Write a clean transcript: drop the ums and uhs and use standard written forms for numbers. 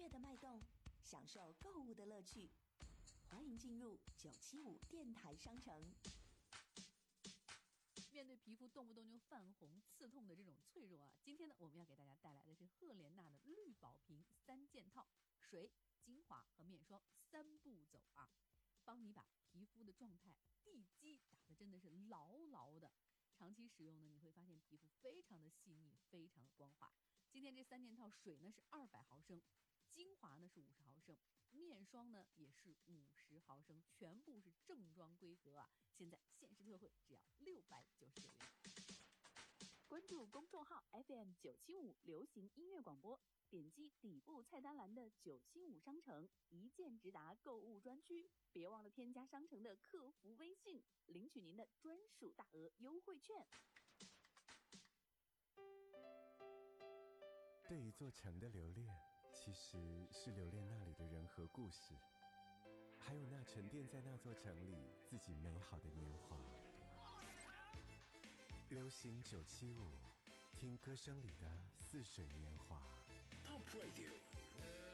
乐的脉动，享受购物的乐趣。欢迎进入975电台商城。 面对皮肤动不动就泛红刺痛的这种脆弱啊，今天呢，我们要给大家带来的是赫莲娜的绿宝瓶3件套，水、精华和面霜3步走啊，帮你把皮肤的状态地基打得真的是牢牢的。长期使用呢，你会发现皮肤非常的细腻，非常的光滑。今天这3件套，水呢是200毫升，精华呢是50毫升，面霜呢也是50毫升，全部是正装规格啊！现在限时特惠只要699元。关注公众号 FM975 流行音乐广播，点击底部菜单栏的975商城，一键直达购物专区。别忘了添加商城的客服微信，领取您的专属大额优惠券。 对一座城的留恋，其实是留恋那里的人和故事，还有那沉淀在那座城里自己美好的年华。流行975，听歌声里的似水年华。 Top Radio